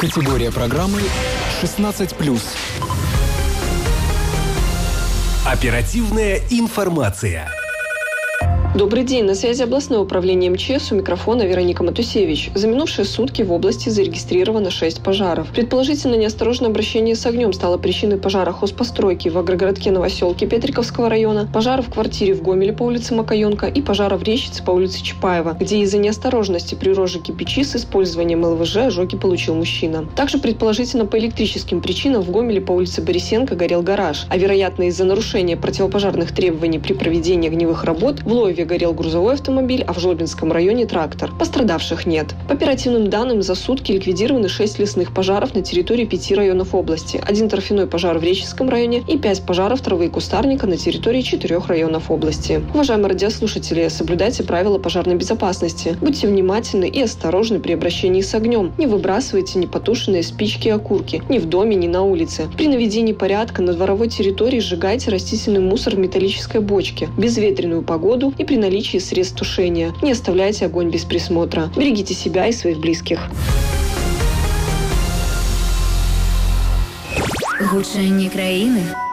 Категория программы 16+. Оперативная информация. Добрый день. На связи областное управление МЧС. У микрофона Вероника Матусевич. За минувшие сутки в области зарегистрировано 6 пожаров. Предположительно, неосторожное обращение с огнем стало причиной пожара хозпостройки в агрогородке Новоселки Петриковского района, пожара в квартире в Гомеле по улице Макаенко и пожара в Рещице по улице Чапаева, где из-за неосторожности при розжиге печи с использованием ЛВЖ ожоги получил мужчина. Также, предположительно, по электрическим причинам в Гомеле по улице Борисенко горел гараж, а вероятно из-за нарушения противопожарных требований при проведении огневых работ в Лоеве горел грузовой автомобиль, а в Жлобинском районе трактор. Пострадавших нет. По оперативным данным, за сутки ликвидированы 6 лесных пожаров на территории 5 районов области, 1 торфяной пожар в Реческом районе и 5 пожаров травы и кустарника на территории 4 районов области. Уважаемые радиослушатели, соблюдайте правила пожарной безопасности. Будьте внимательны и осторожны при обращении с огнем. Не выбрасывайте непотушенные спички и окурки ни в доме, ни на улице. При наведении порядка на дворовой территории сжигайте растительный мусор в металлической бочке, в безветренную погоду и при наличии средств тушения. Не оставляйте огонь без присмотра. Берегите себя и своих близких. Гучання країни